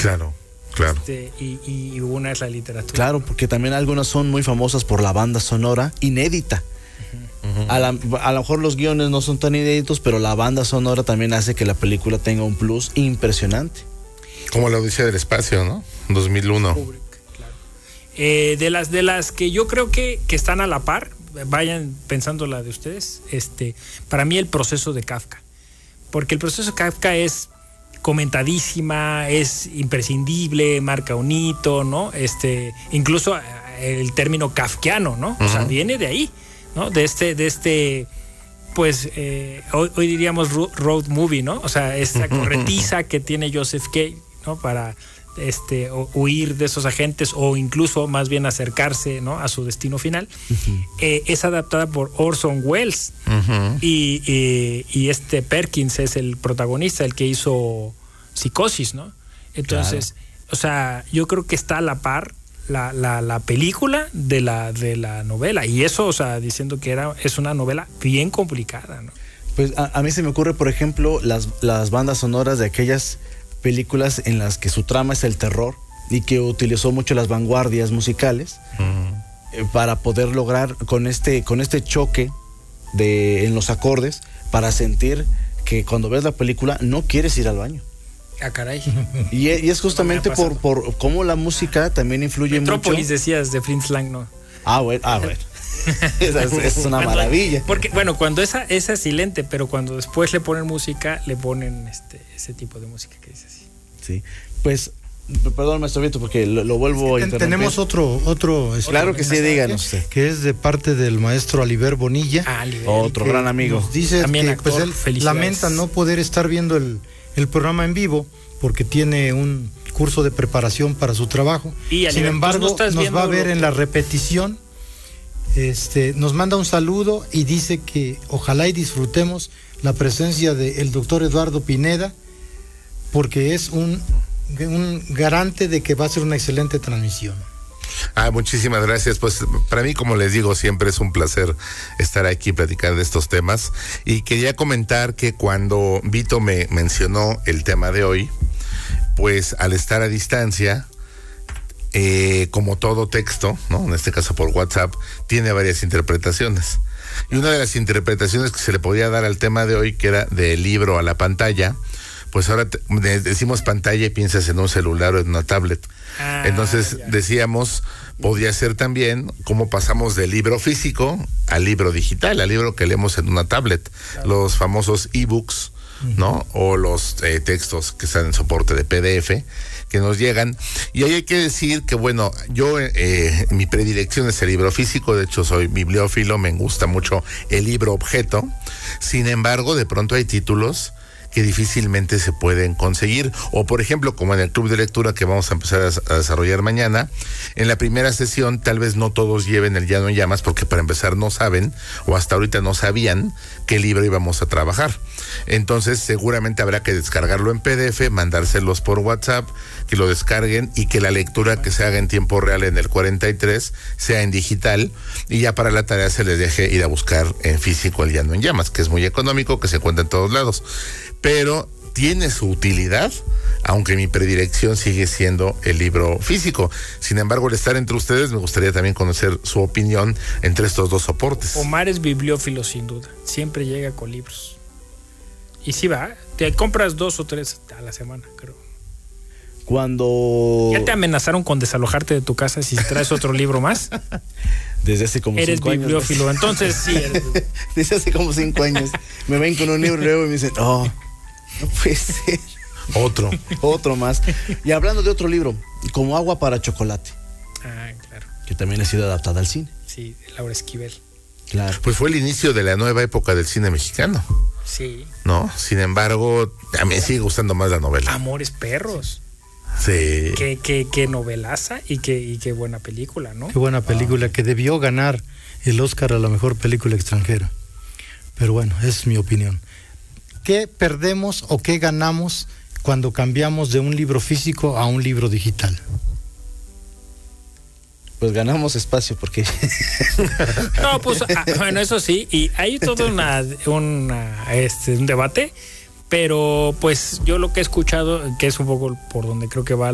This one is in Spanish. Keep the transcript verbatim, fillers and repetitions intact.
Claro, claro. Este, y, y una es la literatura. Claro, porque también algunas son muy famosas por la banda sonora inédita. Uh-huh. A, la, a lo mejor los guiones no son tan inéditos, pero la banda sonora también hace que la película tenga un plus impresionante. Como la Odisea del Espacio, ¿no? dos mil uno. Kubrick, claro. Eh, de las de las que yo creo que, que están a la par, vayan pensando la de ustedes, este, para mí el proceso de Kafka. Porque el proceso de Kafka es comentadísima, es imprescindible, marca un hito, ¿no? Este, incluso el término kafkiano, ¿no? Uh-huh. O sea, viene de ahí, ¿no? De este, de este, pues, eh, hoy, hoy diríamos road movie, ¿no? O sea, esta corretiza que tiene Joseph K., ¿no? Para este, huir de esos agentes o incluso más bien acercarse, ¿no? A su destino final. Uh-huh. Eh, es adaptada por Orson Welles. Uh-huh. y, y, y este Perkins es el protagonista, el que hizo Psicosis, ¿no? Entonces, claro. O sea, yo creo que está a la par la, la, la película de la, de la novela. Y eso, o sea, diciendo que era, es una novela bien complicada, ¿no? Pues a, a mí se me ocurre, por ejemplo, las, las bandas sonoras de aquellas películas en las que su trama es el terror y que utilizó mucho las vanguardias musicales uh-huh. eh, para poder lograr con este, con este choque de, en los acordes para sentir que cuando ves la película no quieres ir al baño. Ah, caray. Y, y es justamente no por, por cómo la música también influye Metrópolis mucho. Decías de Fritz Lang, ¿no? Ah, bueno, ah, bueno. Esa es, es una cuando, maravilla. Porque, bueno, cuando esa, esa es silente, pero cuando después le ponen música, le ponen este, ese tipo de música que dice así. Sí, pues, perdón, maestro Vito, porque lo, lo vuelvo a interrumpir. Tenemos otro, otro. Claro que sí, díganos usted. Que es de parte del maestro Aliber Bonilla. Ah, Aliber. Otro gran amigo. Nos dice también que actor, pues, él lamenta no poder estar viendo el, el programa en vivo porque tiene un curso de preparación para su trabajo. Y, Sin embargo, no nos va a ver en la repetición. Este, nos manda un saludo y dice que ojalá y disfrutemos la presencia del doctor Eduardo Pineda, porque es un, un garante de que va a ser una excelente transmisión. Ah, muchísimas gracias. Pues para mí, como les digo, siempre es un placer estar aquí y platicar de estos temas. Y quería comentar que cuando Vito me mencionó el tema de hoy, pues al estar a distancia, eh, como todo texto, ¿no? En este caso por WhatsApp, tiene varias interpretaciones. Y una de las interpretaciones que se le podía dar al tema de hoy, que era del libro a la pantalla, pues ahora te, decimos pantalla y piensas en un celular o en una tablet. Ah, Entonces ya. decíamos, podría ser también cómo pasamos del libro físico al libro digital, al libro que leemos en una tablet, claro. Los famosos ebooks, ¿no? O los eh, textos que están en soporte de P D F que nos llegan. Y ahí hay que decir que, bueno, yo, eh, mi predilección es el libro físico. De hecho, soy bibliófilo, me gusta mucho el libro objeto. Sin embargo, de pronto hay títulos que difícilmente se pueden conseguir, o por ejemplo, como en el club de lectura que vamos a empezar a, a desarrollar mañana, en la primera sesión tal vez no todos lleven el Llano en Llamas, porque para empezar no saben, o hasta ahorita no sabían qué libro íbamos a trabajar. Entonces seguramente habrá que descargarlo en P D F, mandárselos por WhatsApp, que lo descarguen y que la lectura que se haga en tiempo real en el cuarenta y tres sea en digital, y ya para la tarea se les deje ir a buscar en físico el Llano en Llamas, que es muy económico, que se encuentra en todos lados. Pero tiene su utilidad, aunque mi predilección sigue siendo el libro físico. Sin embargo, al estar entre ustedes, me gustaría también conocer su opinión entre estos dos soportes. Omar es bibliófilo, sin duda. Siempre llega con libros. Y sí va, te compras dos o tres a la semana, creo. Cuando... ¿Ya te amenazaron con desalojarte de tu casa si traes otro libro más? Desde hace como eres cinco años. Eres bibliófilo, entonces sí. Eres... Desde hace como cinco años. Me ven con un libro luego y me dicen, oh, no puede ser. Otro. Otro más. Y hablando de otro libro, Como agua para chocolate. Ah, claro. Que también ha sido adaptada al cine. Sí, Laura Esquivel. Claro. Pues fue el inicio de la nueva época del cine mexicano. Sí. ¿No? Sin embargo, a mí me sigue gustando más la novela. Amores Perros. Sí. Qué, qué, qué novelaza y qué, y qué buena película, ¿no? Qué buena película, ah. que debió ganar el Oscar a la mejor película extranjera. Pero bueno, es mi opinión. ¿Qué perdemos o qué ganamos cuando cambiamos de un libro físico a un libro digital? Pues ganamos espacio porque... No, pues, ah, bueno, eso sí, y hay todo una, una, este, un debate, pero pues yo lo que he escuchado, que es un poco por donde creo que va